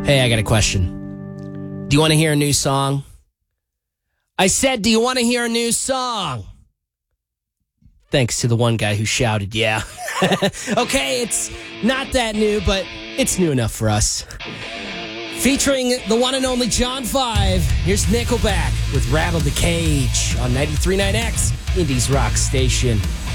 Hey, I got a question. Do you want to hear a new song? I said, do you want to hear a new song? Thanks to the one guy who shouted, yeah. Okay, it's not that new, but it's new enough for us. Featuring the one and only John 5, here's Nickelback with Rattle the Cage on 93.9X, Indies Rock Station.